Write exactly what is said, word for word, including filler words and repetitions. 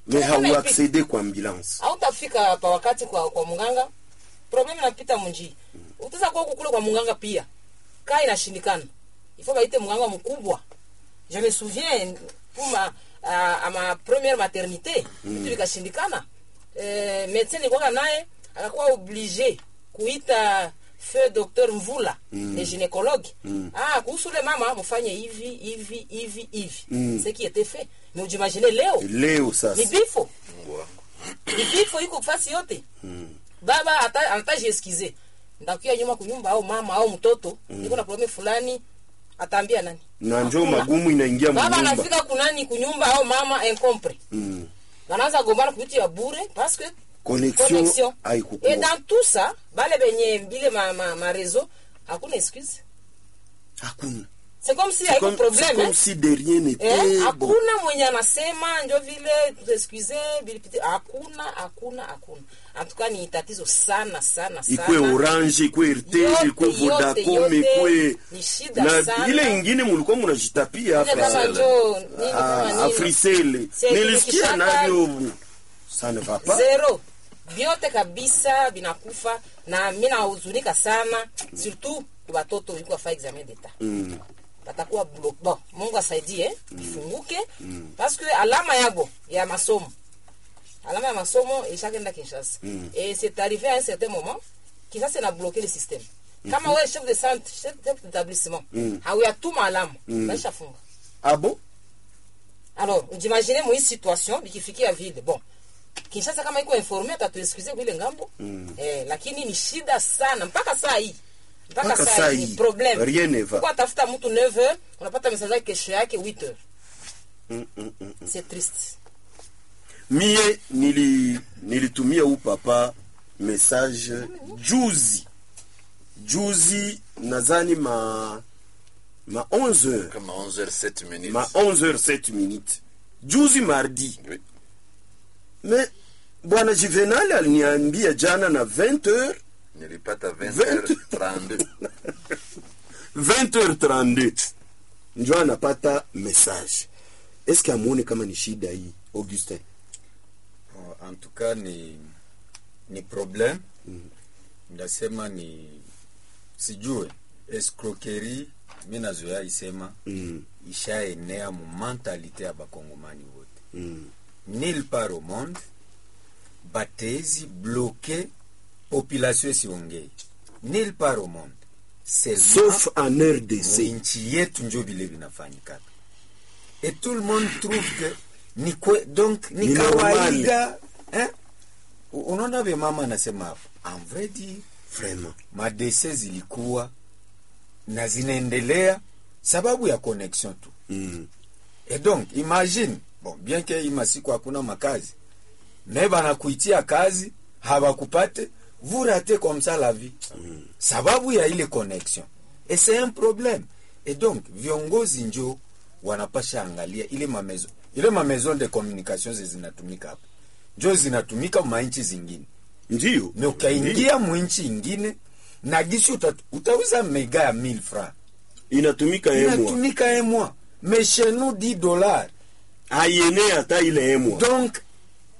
Mais hau accéder kwa ambulance. Hautafika pa wakati kwa kwa munganga. Problem inapita munji. Mm. Utaza kwa kukule kwa munganga pia. Kai inashindikana. Ifo baite munganga mkubwa. Je me souviens pour ma à, à ma première maternité, mm. tu vikashindikana. Euh médecin nilikuwa naye akakuwa obligé kuita feu docteur Mvula, mm. le gynécologue. Mm. Ah, kuhusu le mama mfanye hivi hivi hivi hivi. Mm. Ce qui était fait. Mais ujimaginez leo. Leo sasa. Ni bifo. Ni bifo iko fasi yote. Mm. Baba ata anatajiexcuser. Ndakia nyuma kunyumba au mama au mtoto, mm. niko na problem fulani, ataambia nani? Na njoo magumu inaingia mnyumba. Baba anafika kunani kunyumba au mama incompre. Mm. Wanaanza gombana kupitia ya bure parce que connexion, connexion. Et dans tout ça, bale benye bile ma ma, ma réseau, hakuna excuse. Hakuna. C'est comme si il y a un problème. C'est comme si de rien n'était. Eh, hakuna mwenye anasema ndio vile excuse bilipiti hakuna hakuna hakuna. En tout cas ni tatizo sana sana sana. Ikwe Orange, ikwe R T, ikwe Vodacom, ikwe ni shida sana. Ile ingine mulikuwa mnajitapia hapa. Kama jo nini kama nini. Afrisele. Nilisikia navyo sana papa. Zero. Biote kabisa binakufa na mimi nahuzunika sana surtout kwa watoto walikuwa fa examen d'etat. Mm. Batakuwa block. Bon, Mungu asaidie mm. ifunguke mm. parce que alama yabo ya masomo. Alama ya masomo ishakenda Kinshasa. Mm. Et c'est arrivé à un certain moment Kinshasa n'a bloqué le système. Mm-hmm. Kama wewe chef de centre, chef d'établissement, mm. hauyatuma alama, mm. maisha funga. Ah bon? Alors, imaginez moi une situation bikifikia vile. Bon, Kinshasa kama iko informé atatuexcuser kwa ile ngambo. Mm. Eh, lakini ni shida sana mpaka saa hii. Mpaka Mpaka saa hii problem. Rien ne va. Kwa tafuta mtu neuf heures, unapata message yake kesho yake huit heures. Mm, mm, mm, mm. C'est triste. Mie nili nilitumia u papa message juzi. Juzi nazani ma ma onze heures. Kama onze heures sept minutes. Ma onze heures sept minutes. Juzi mardi. Oui. Mais bwana Juvenal aliniambia jana na vingt heures. Nilipata vingt heures trente-deux. vingt heures trente-deux. Njoo anapata message. Est-ce que amuone kama ni shida hii, Augustin? En tout cas ni ni problème. Mm. Ndasema ni sijue escroquerie mimi nazoea isema mm. ishaenea mu mentalite ya bakongomani wote. Mm. Nulle part au monde batezi bloquer population siongei. Nulle part au monde. Sauf en R D C. Nchi yetu ndio vile vinafanyika. Et tout le monde trouve que ni kwe, donc ni, ni kawaida eh? Unaona vile mama anasema hapo, en vrai dit vraiment madese zilikuwa na zinaendelea sababu ya connexion tu. Mm. Et donc imagine, bon bien que imasiku hakuna makazi, mais bana kuitia kazi hawakupate, vous ratez comme ça la vie. Mm. Sababu ya ile connexion. Et c'est un problème. Et donc viongozi njo wanapasha angalia ile mamezo ile mamezo de communication zinatumika hapo njo zinatumika ma nchi zingine ndio na ukaingia mu nchi nyingine na gisi uta, utauza mega ya mille francs inatumika emwa inatumika emwa mais chez nous dix dollars ayene hata ile emwa donc